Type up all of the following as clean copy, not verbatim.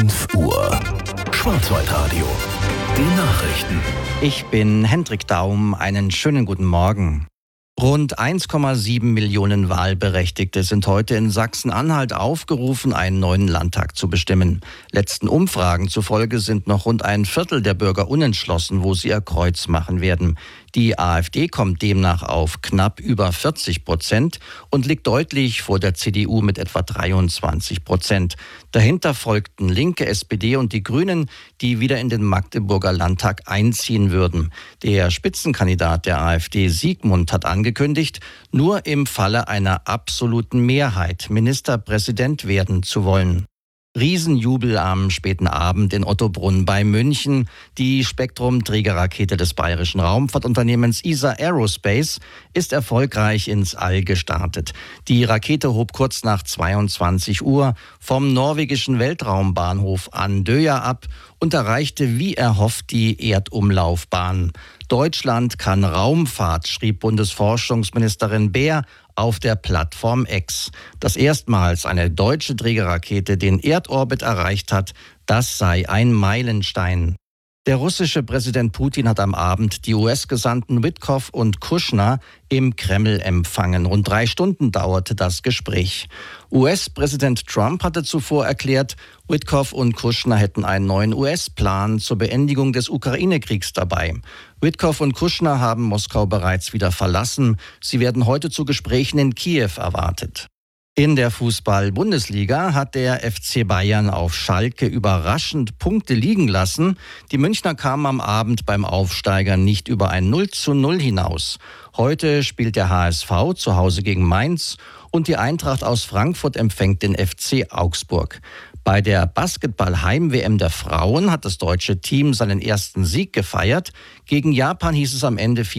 5 Uhr. Schwarzwaldradio. Die Nachrichten. Ich bin Hendrik Daum. Einen schönen guten Morgen. Rund 1,7 Millionen Wahlberechtigte sind heute in Sachsen-Anhalt aufgerufen, einen neuen Landtag zu bestimmen. Letzten Umfragen zufolge sind noch rund ein Viertel der Bürger unentschlossen, wo sie ihr Kreuz machen werden. Die AfD kommt demnach auf knapp über 40% und liegt deutlich vor der CDU mit etwa 23%. Dahinter folgten Linke, SPD und die Grünen, die wieder in den Magdeburger Landtag einziehen würden. Der Spitzenkandidat der AfD, Siegmund, hat angekündigt, nur im Falle einer absoluten Mehrheit Ministerpräsident werden zu wollen. Riesenjubel am späten Abend in Ottobrunn bei München. Die Spektrum-Trägerrakete des bayerischen Raumfahrtunternehmens ESA Aerospace ist erfolgreich ins All gestartet. Die Rakete hob kurz nach 22 Uhr vom norwegischen Weltraumbahnhof Andøya ab und erreichte wie erhofft die Erdumlaufbahn. Deutschland kann Raumfahrt, schrieb Bundesforschungsministerin Baer auf der Plattform X. Dass erstmals eine deutsche Trägerrakete den Erdorbit erreicht hat, das sei ein Meilenstein. Der russische Präsident Putin hat am Abend die US-Gesandten Witkoff und Kushner im Kreml empfangen. Rund 3 Stunden dauerte das Gespräch. US-Präsident Trump hatte zuvor erklärt, Witkoff und Kushner hätten einen neuen US-Plan zur Beendigung des Ukraine-Kriegs dabei. Witkoff und Kushner haben Moskau bereits wieder verlassen. Sie werden heute zu Gesprächen in Kiew erwartet. In der Fußball-Bundesliga hat der FC Bayern auf Schalke überraschend Punkte liegen lassen. Die Münchner kamen am Abend beim Aufsteiger nicht über ein 0:0 hinaus. Heute spielt der HSV zu Hause gegen Mainz und die Eintracht aus Frankfurt empfängt den FC Augsburg. Bei der Basketball-Heim-WM der Frauen hat das deutsche Team seinen ersten Sieg gefeiert. Gegen Japan hieß es am Ende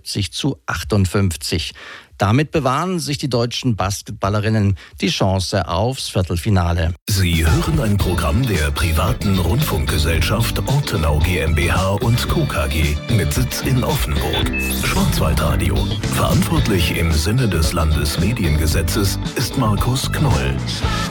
74:58. Damit bewahren sich die deutschen Basketballerinnen die Chance aufs Viertelfinale. Sie hören ein Programm der privaten Rundfunkgesellschaft Ortenau GmbH und Co. KG mit Sitz in Offenburg. Schwarzwaldradio. Verantwortlich im Sinne des Landesmediengesetzes ist Markus Knoll.